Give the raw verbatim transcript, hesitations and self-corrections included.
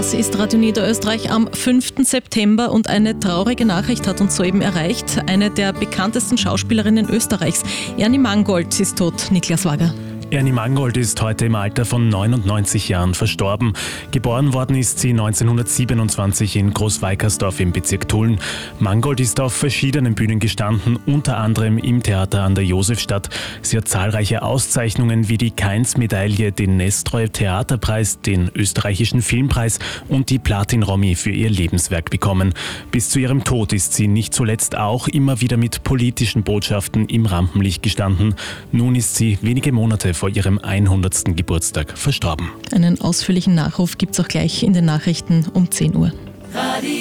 Das ist Radio Niederösterreich am fünften September und eine traurige Nachricht hat uns soeben erreicht. Eine der bekanntesten Schauspielerinnen Österreichs, Ernie Mangold, ist tot. Niklas Wager. Ernie Mangold ist heute im Alter von neunundneunzig Jahren verstorben. Geboren worden ist sie neunzehnhundertsiebenundzwanzig in Großweikersdorf im Bezirk Tulln. Mangold ist auf verschiedenen Bühnen gestanden, unter anderem im Theater an der Josefstadt. Sie hat zahlreiche Auszeichnungen wie die Kainz-Medaille, den Nestroy Theaterpreis, den österreichischen Filmpreis und die Platin-Romy für ihr Lebenswerk bekommen. Bis zu ihrem Tod ist sie nicht zuletzt auch immer wieder mit politischen Botschaften im Rampenlicht gestanden. Nun ist sie wenige Monate vor ihrem hundertsten Geburtstag verstorben. Einen ausführlichen Nachruf gibt es auch gleich in den Nachrichten um zehn Uhr. Radio